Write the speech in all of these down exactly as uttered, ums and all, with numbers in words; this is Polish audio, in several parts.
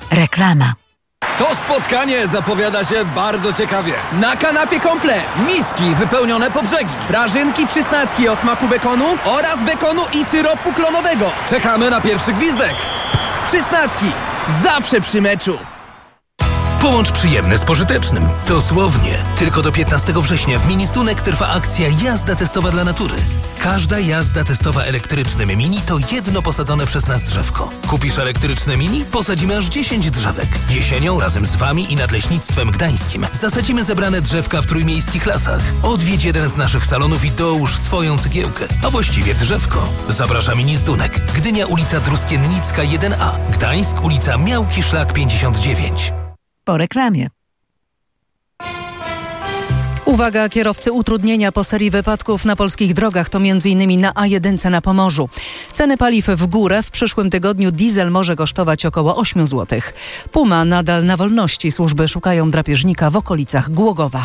Reklama. To spotkanie zapowiada się bardzo ciekawie. Na kanapie komplet. Miski wypełnione po brzegi. Prażynki przysnacki o smaku bekonu oraz bekonu i syropu klonowego. Czekamy na pierwszy gwizdek. Przysnacki. Zawsze przy meczu. Połącz przyjemne z pożytecznym. Dosłownie. Tylko do piętnastego września w Ministunek trwa akcja jazda testowa dla natury. Każda jazda testowa elektrycznym Mini to jedno posadzone przez nas drzewko. Kupisz elektryczne Mini? Posadzimy aż dziesięć drzewek. Jesienią razem z Wami i Nadleśnictwem Gdańskim zasadzimy zebrane drzewka w trójmiejskich lasach. Odwiedź jeden z naszych salonów i dołóż swoją cegiełkę, a właściwie drzewko. Zaprasza Ministunek. Gdynia, ulica Druskiennicka jeden A. Gdańsk, ulica Miałki Szlak pięćdziesiąt dziewięć. Po reklamie. Uwaga, kierowcy, utrudnienia po serii wypadków na polskich drogach to między innymi na A jeden na Pomorzu. Ceny paliw w górę. W przyszłym tygodniu diesel może kosztować około osiem złotych. Puma nadal na wolności. Służby szukają drapieżnika w okolicach Głogowa.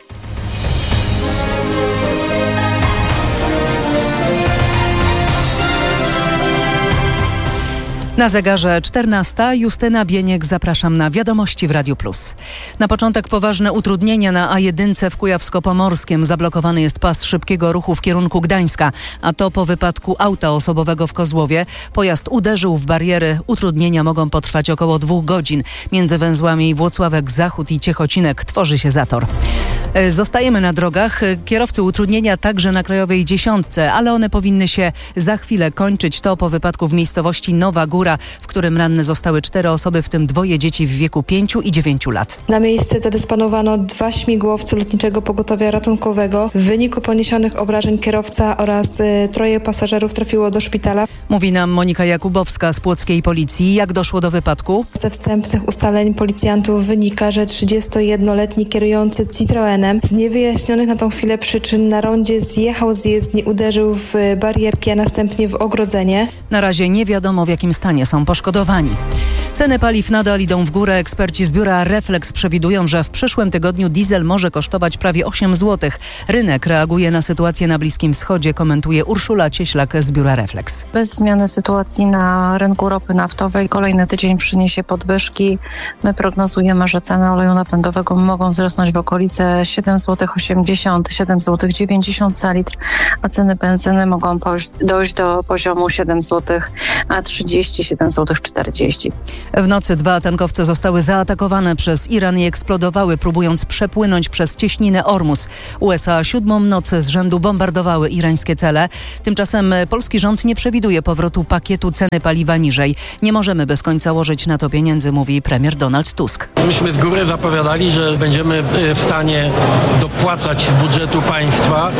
Na zegarze czternasta. Justyna Bieniek, zapraszam na wiadomości w Radiu Plus. Na początek poważne utrudnienia na A jeden w Kujawsko-Pomorskiem. Zablokowany jest pas szybkiego ruchu w kierunku Gdańska, a to po wypadku auta osobowego w Kozłowie. Pojazd uderzył w bariery. Utrudnienia mogą potrwać około dwóch godzin. Między węzłami Włocławek Zachód i Ciechocinek tworzy się zator. Zostajemy na drogach. Kierowcy, utrudnienia także na Krajowej Dziesiątce, ale one powinny się za chwilę kończyć. To po wypadku w miejscowości Nowa Góra, w którym ranne zostały cztery osoby, w tym dwoje dzieci w wieku pięciu i dziewięciu lat. Na miejsce zadysponowano dwa śmigłowce Lotniczego Pogotowia Ratunkowego. W wyniku poniesionych obrażeń kierowca oraz y, troje pasażerów trafiło do szpitala. Mówi nam Monika Jakubowska z Płockiej Policji. Jak doszło do wypadku? Ze wstępnych ustaleń policjantów wynika, że trzydziestojednoletni kierujący Citroenem z niewyjaśnionych na tą chwilę przyczyn na rondzie zjechał z jezdni, uderzył w barierki, a następnie w ogrodzenie. Na razie nie wiadomo, w jakim stanie są poszkodowani. Ceny paliw nadal idą w górę. Eksperci z biura Reflex przewidują, że w przyszłym tygodniu diesel może kosztować prawie osiem złotych. Rynek reaguje na sytuację na Bliskim Wschodzie, komentuje Urszula Cieślak z biura Reflex. Bez zmiany sytuacji na rynku ropy naftowej kolejny tydzień przyniesie podwyżki. My prognozujemy, że ceny oleju napędowego mogą wzrosnąć w okolice siedem złotych osiemdziesiąt, siedem złotych dziewięćdziesiąt za litr, a ceny benzyny mogą dojść do poziomu siedem złotych trzydzieści, siedem złotych czterdzieści. W nocy dwa tankowce zostały zaatakowane przez Iran i eksplodowały, próbując przepłynąć przez cieśninę Ormus. U S A siódmą noc z rzędu bombardowały irańskie cele. Tymczasem polski rząd nie przewiduje powrotu pakietu ceny paliwa niżej. Nie możemy bez końca łożyć na to pieniędzy, mówi premier Donald Tusk. Myśmy z góry zapowiadali, że będziemy w stanie dopłacać z budżetu państwa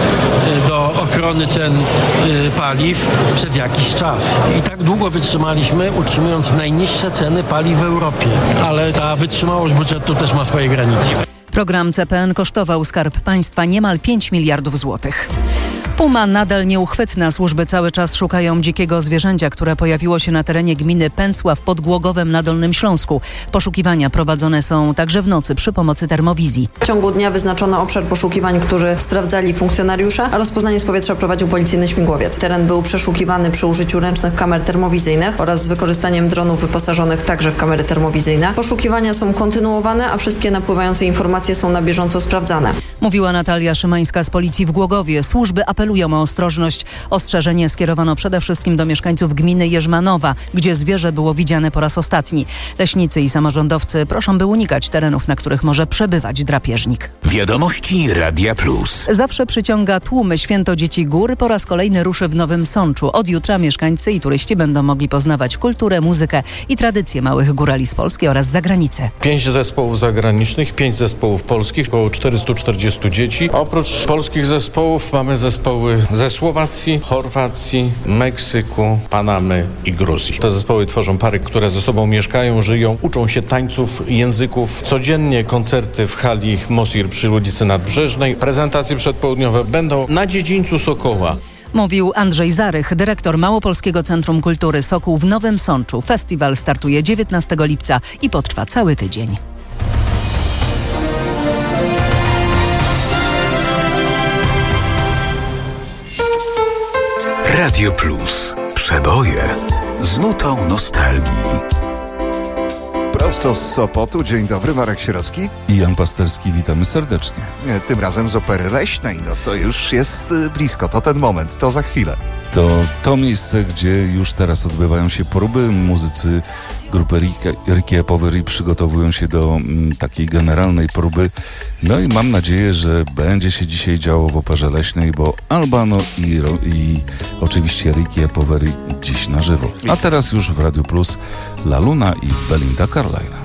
do ochrony cen paliw przez jakiś czas. I tak długo wytrzymaliśmy, utrzymując najniższe ceny paliw w Europie. Ale ta wytrzymałość budżetu też ma swoje granice. Program C P N kosztował Skarb Państwa niemal pięć miliardów złotych. Puma nadal nieuchwytna. Służby cały czas szukają dzikiego zwierzęcia, które pojawiło się na terenie gminy Pęcław pod Głogowem na Dolnym Śląsku. Poszukiwania prowadzone są także w nocy przy pomocy termowizji. W ciągu dnia wyznaczono obszar poszukiwań, który sprawdzali funkcjonariusze, a rozpoznanie z powietrza prowadził policyjny śmigłowiec. Teren był przeszukiwany przy użyciu ręcznych kamer termowizyjnych oraz z wykorzystaniem dronów wyposażonych także w kamery termowizyjne. Poszukiwania są kontynuowane, a wszystkie napływające informacje są na bieżąco sprawdzane. Mówiła Natalia Szymańska z Policji w Głogowie. Służby apelują o ostrożność. Ostrzeżenie skierowano przede wszystkim do mieszkańców gminy Jerzmanowa, gdzie zwierzę było widziane po raz ostatni. Leśnicy i samorządowcy proszą, by unikać terenów, na których może przebywać drapieżnik. Wiadomości Radia Plus. Zawsze przyciąga tłumy. Święto Dzieci Gór po raz kolejny ruszy w Nowym Sączu. Od jutra mieszkańcy i turyści będą mogli poznawać kulturę, muzykę i tradycje małych górali z Polski oraz z zagranicy. Pięć zespołów zagranicznych, pięć zespołów polskich, około czterysta czterdzieści dzieci. Oprócz polskich zespołów mamy zespoły ze Słowacji, Chorwacji, Meksyku, Panamy i Gruzji. Te zespoły tworzą pary, które ze sobą mieszkają, żyją, uczą się tańców, języków. Codziennie koncerty w hali Mosir przy ulicy Nadbrzeżnej. Prezentacje przedpołudniowe będą na dziedzińcu Sokoła. Mówił Andrzej Zarych, dyrektor Małopolskiego Centrum Kultury Sokół w Nowym Sączu. Festiwal startuje dziewiętnastego lipca i potrwa cały tydzień. Radio Plus. Przeboje z nutą nostalgii. Prosto z Sopotu. Dzień dobry, Marek Sierowski. I Jan Pasterski, witamy serdecznie. Tym razem z Opery Leśnej. No to już jest blisko, to ten moment, to za chwilę. To to miejsce, gdzie już teraz odbywają się próby. Muzycy grupy Ricky Poveri przygotowują się do m, takiej generalnej próby. No i mam nadzieję, że będzie się dzisiaj działo w Operze Leśnej, bo Albano i, i oczywiście Ricky Poveri dziś na żywo. A teraz już w Radiu Plus La Luna i Belinda Carlisle.